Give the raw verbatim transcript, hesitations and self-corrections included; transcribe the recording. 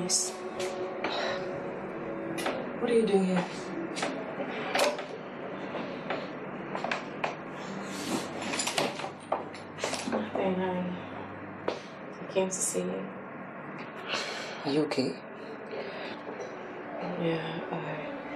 Alice. What are you doing here? Nothing, honey. I came to see you. Are you okay? Yeah, I...